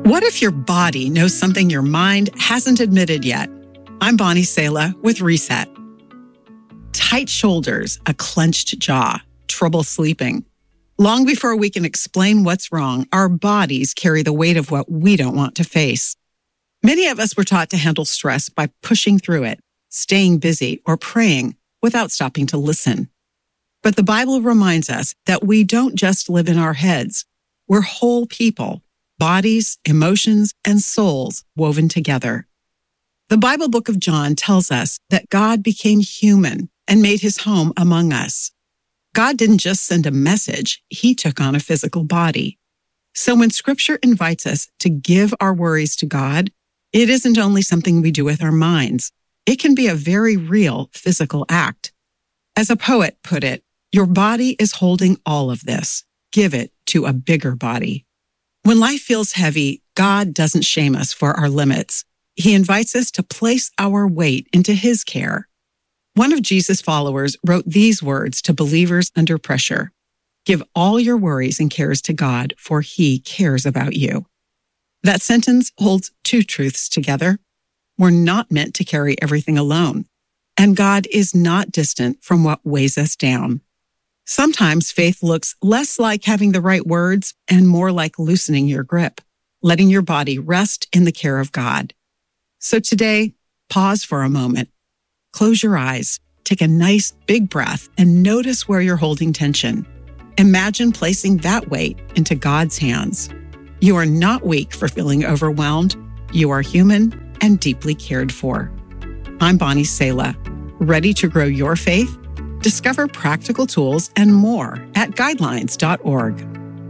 What if your body knows something your mind hasn't admitted yet? I'm Bonnie Sala with Reset. Tight shoulders, a clenched jaw, trouble sleeping. Long before we can explain what's wrong, our bodies carry the weight of what we don't want to face. Many of us were taught to handle stress by pushing through it, staying busy, or praying without stopping to listen. But the Bible reminds us that we don't just live in our heads. We're whole people. Bodies, emotions, and souls woven together. The Bible book of John tells us that God became human and made his home among us. God didn't just send a message, he took on a physical body. So when Scripture invites us to give our worries to God, it isn't only something we do with our minds. It can be a very real physical act. As a poet put it, your body is holding all of this. Give it to a bigger body. When life feels heavy, God doesn't shame us for our limits. He invites us to place our weight into his care. One of Jesus' followers wrote these words to believers under pressure. Give all your worries and cares to God, for he cares about you. That sentence holds two truths together. We're not meant to carry everything alone, and God is not distant from what weighs us down. Sometimes faith looks less like having the right words and more like loosening your grip, letting your body rest in the care of God. So today, pause for a moment. Close your eyes, take a nice big breath, and notice where you're holding tension. Imagine placing that weight into God's hands. You are not weak for feeling overwhelmed. You are human and deeply cared for. I'm Bonnie Sala. Ready to grow your faith? Discover practical tools and more at guidelines.org.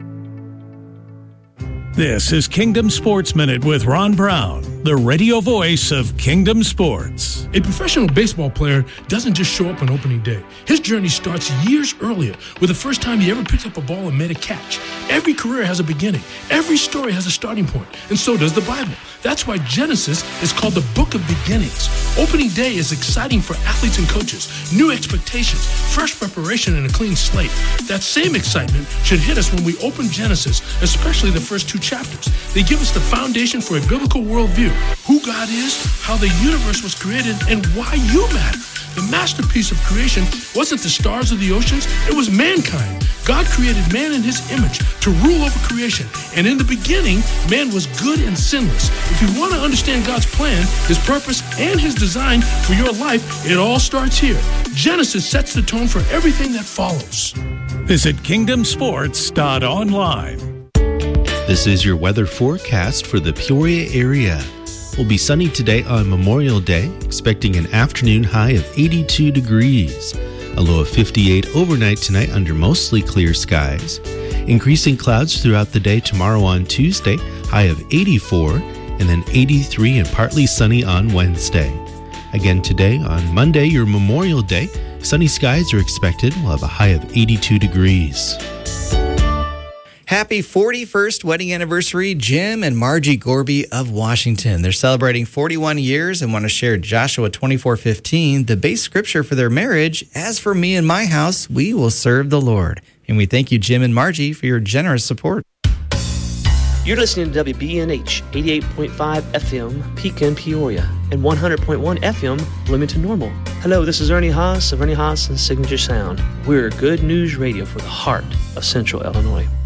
This is Kingdom Sports Minute with Ron Brown, the radio voice of Kingdom Sports. A professional baseball player doesn't just show up on opening day. His journey starts years earlier with the first time he ever picked up a ball and made a catch. Every career has a beginning. Every story has a starting point, and so does the Bible. That's why Genesis is called the Book of Beginnings. Opening day is exciting for athletes and coaches. New expectations, fresh preparation, and a clean slate. That same excitement should hit us when we open Genesis, especially the first two chapters. They give us the foundation for a biblical worldview, who God is, how the universe was created, and why you matter. The masterpiece of creation wasn't the stars or the oceans, it was mankind. God created man in his image to rule over creation. And in the beginning, man was good and sinless. If you want to understand God's plan, his purpose, and his design for your life, it all starts here. Genesis sets the tone for everything that follows. Visit kingdomsports.online. This is your weather forecast for the Peoria area. Will be sunny today on Memorial Day, expecting an afternoon high of 82 degrees. A low of 58 overnight tonight under mostly clear skies. Increasing clouds throughout the day tomorrow on Tuesday, high of 84, and then 83 and partly sunny on Wednesday. Again today on Monday, your Memorial Day, sunny skies are expected. We'll have a high of 82 degrees. Happy 41st wedding anniversary, Jim and Margie Gorby of Washington. They're celebrating 41 years and want to share Joshua 24:15, the base scripture for their marriage. As for me and my house, we will serve the Lord. And we thank you, Jim and Margie, for your generous support. You're listening to WBNH 88.5 FM, Pekin, Peoria, and 100.1 FM, Bloomington Normal. Hello, this is Ernie Haas of Ernie Haas and Signature Sound. We're good news radio for the heart of Central Illinois.